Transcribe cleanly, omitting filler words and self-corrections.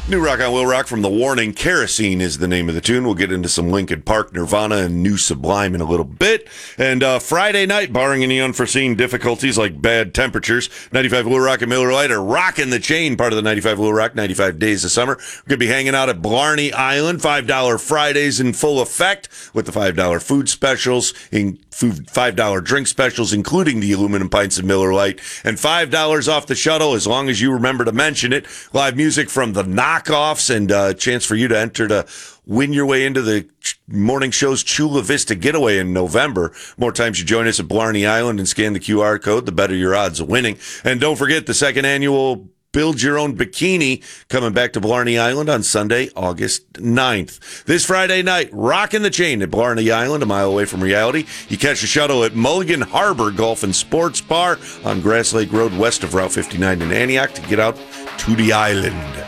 New Rock on Will Rock from The Warning. Kerosene is the name of the tune. We'll get into some Linkin Park, Nirvana, and New Sublime in a little bit. And Friday night, barring any unforeseen difficulties like bad temperatures, 95 Will Rock and Miller Lite are rocking the chain, part of the 95 Will Rock, 95 Days of Summer. We're going to be hanging out at Blarney Island. $5 Fridays in full effect with the $5 food specials, $5 drink specials, including the aluminum pints of Miller Lite, and $5 off the shuttle as long as you remember to mention it. Live music from the Knockoffs, and a chance for you to enter to win your way into the morning show's Chula Vista Getaway in November. More times you join us at Blarney Island and scan the QR code, the better your odds of winning. And don't forget the second annual Build Your Own Bikini coming back to Blarney Island on Sunday, August 9th. This Friday night, rocking the chain at Blarney Island, a mile away from reality. You catch a shuttle at Mulligan Harbor Golf and Sports Bar on Grass Lake Road west of Route 59 in Antioch to get out to the island.